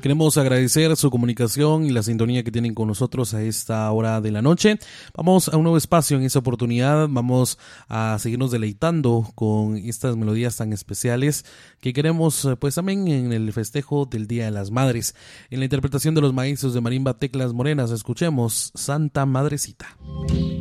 Queremos agradecer su comunicación y la sintonía que tienen con nosotros a esta hora de la noche. Vamos a un nuevo espacio en esta oportunidad. Vamos a seguirnos deleitando con estas melodías tan especiales que queremos pues también en el festejo del Día de las Madres. En la interpretación de los maestros de marimba Teclas Morenas, escuchemos Santa Madrecita.